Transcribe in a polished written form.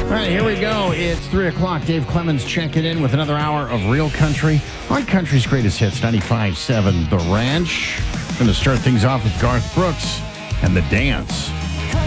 All right, here we go. It's 3 o'clock. Dave Clemens checking in with another hour of Real Country on Country's Greatest Hits, 95.7 The Ranch. Going to start things off with Garth Brooks and The Dance.